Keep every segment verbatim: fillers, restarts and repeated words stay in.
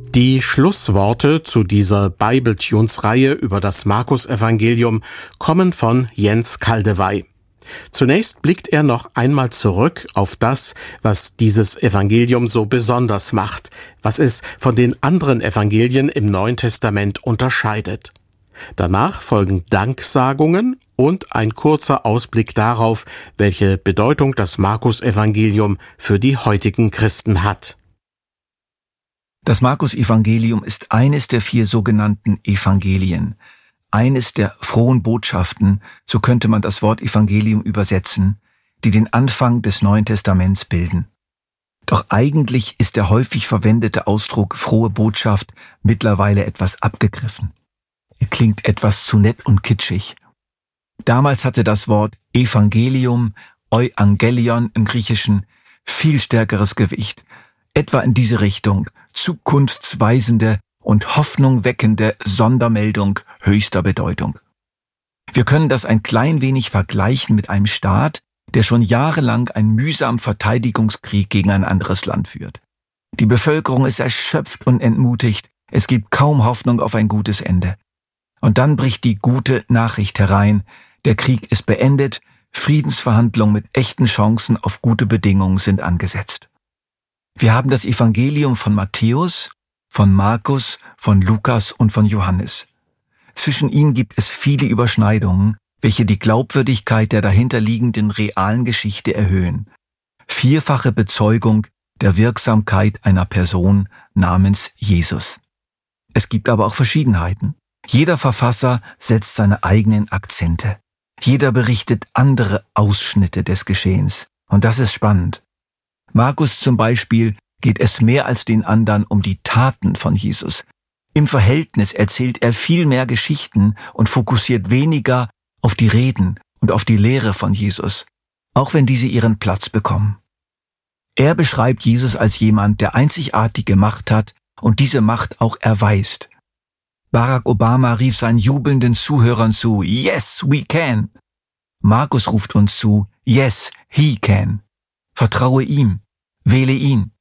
Die Schlussworte zu dieser Bibletunes-Reihe über das Markus-Evangelium kommen von Jens Kaldewey. Zunächst blickt er noch einmal zurück auf das, was dieses Evangelium so besonders macht, was es von den anderen Evangelien im Neuen Testament unterscheidet. Danach folgen Danksagungen und ein kurzer Ausblick darauf, welche Bedeutung das Markus-Evangelium für die heutigen Christen hat. Das Markus-Evangelium ist eines der vier sogenannten Evangelien, eines der frohen Botschaften, so könnte man das Wort Evangelium übersetzen, die den Anfang des Neuen Testaments bilden. Doch eigentlich ist der häufig verwendete Ausdruck frohe Botschaft mittlerweile etwas abgegriffen. Er klingt etwas zu nett und kitschig. Damals hatte das Wort Evangelium, Euangelion im Griechischen, viel stärkeres Gewicht, etwa in diese Richtung, zukunftsweisende und hoffnungweckende Sondermeldung höchster Bedeutung. Wir können das ein klein wenig vergleichen mit einem Staat, der schon jahrelang einen mühsamen Verteidigungskrieg gegen ein anderes Land führt. Die Bevölkerung ist erschöpft und entmutigt, es gibt kaum Hoffnung auf ein gutes Ende. Und dann bricht die gute Nachricht herein, der Krieg ist beendet, Friedensverhandlungen mit echten Chancen auf gute Bedingungen sind angesetzt. Wir haben das Evangelium von Matthäus, von Markus, von Lukas und von Johannes. Zwischen ihnen gibt es viele Überschneidungen, welche die Glaubwürdigkeit der dahinterliegenden realen Geschichte erhöhen. Vierfache Bezeugung der Wirksamkeit einer Person namens Jesus. Es gibt aber auch Verschiedenheiten. Jeder Verfasser setzt seine eigenen Akzente. Jeder berichtet andere Ausschnitte des Geschehens. Und das ist spannend. Markus zum Beispiel geht es mehr als den anderen um die Taten von Jesus. Im Verhältnis erzählt er viel mehr Geschichten und fokussiert weniger auf die Reden und auf die Lehre von Jesus, auch wenn diese ihren Platz bekommen. Er beschreibt Jesus als jemand, der einzigartige Macht hat und diese Macht auch erweist. Barack Obama rief seinen jubelnden Zuhörern zu, "Yes, we can." Markus ruft uns zu, "Yes, he can." Vertraue ihm, wähle ihn.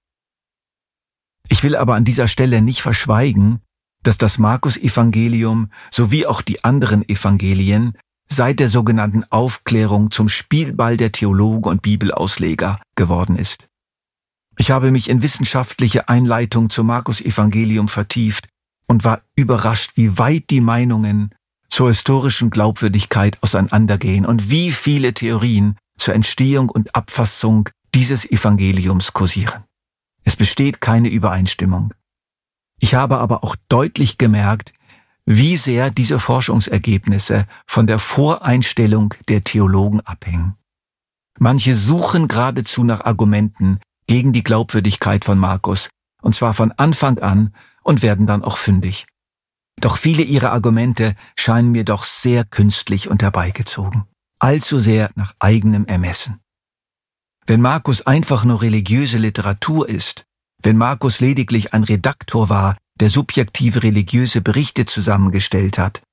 Ich will aber an dieser Stelle nicht verschweigen, dass das Markus-Evangelium sowie auch die anderen Evangelien seit der sogenannten Aufklärung zum Spielball der Theologen und Bibelausleger geworden ist. Ich habe mich in wissenschaftliche Einleitung zum Markus-Evangelium vertieft und war überrascht, wie weit die Meinungen zur historischen Glaubwürdigkeit auseinandergehen und wie viele Theorien zur Entstehung und Abfassung dieses Evangeliums kursieren. Es besteht keine Übereinstimmung. Ich habe aber auch deutlich gemerkt, wie sehr diese Forschungsergebnisse von der Voreinstellung der Theologen abhängen. Manche suchen geradezu nach Argumenten gegen die Glaubwürdigkeit von Markus, und zwar von Anfang an, und werden dann auch fündig. Doch viele ihrer Argumente scheinen mir doch sehr künstlich und herbeigezogen, allzu sehr nach eigenem Ermessen. Wenn Markus einfach nur religiöse Literatur ist, wenn Markus lediglich ein Redaktor war, der subjektive religiöse Berichte zusammengestellt hat,